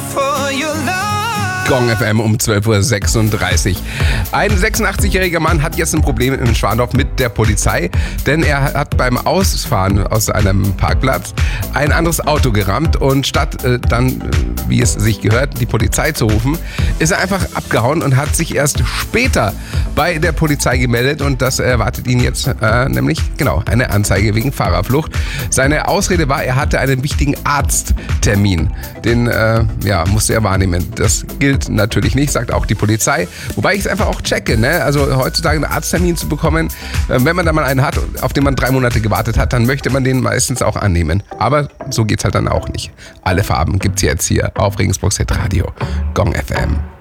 for your love. Gong FM um 12.36 Uhr. Ein 86-jähriger Mann hat jetzt ein Problem in Schwandorf mit der Polizei, denn er hat beim Ausfahren aus einem Parkplatz ein anderes Auto gerammt und statt dann, wie es sich gehört, die Polizei zu rufen, ist er einfach abgehauen und hat sich erst später bei der Polizei gemeldet und das erwartet ihn jetzt nämlich eine Anzeige wegen Fahrerflucht. Seine Ausrede war, er hatte einen wichtigen Arzttermin, den musste er wahrnehmen. Das gilt natürlich nicht, sagt auch die Polizei. Wobei ich es einfach auch checke, ne? Also heutzutage einen Arzttermin zu bekommen, wenn man da mal einen hat, auf den man 3 Monate gewartet hat, dann möchte man den meistens auch annehmen. Aber so geht's halt dann auch nicht. Alle Farben gibt's jetzt hier auf Regensburgs Hitradio Gong FM.